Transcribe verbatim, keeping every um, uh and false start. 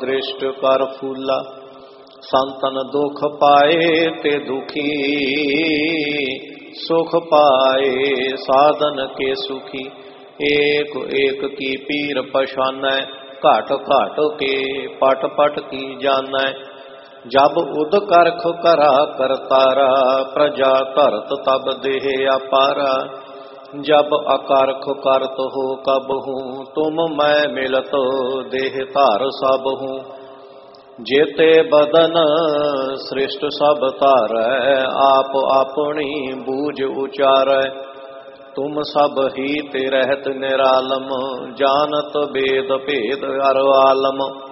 दृष्ट कर फूला संतन दुख पाए ते दुखी सुख पाए साधन के सुखी। एक एक की पीर पछानै घट घट के पट पट की जानै। जब उद करख करा करतारा प्रजा धरत तब देह अपारा। जब अकारख करत हो कब हूँ तुम मैं मिलत देह धार सब हूँ। जेते बदन सृष्ट सब तारै आप अपनी बूझ उचारै। तुम सब ही ते रहत निरालम जानत वेद भेद अर आलम।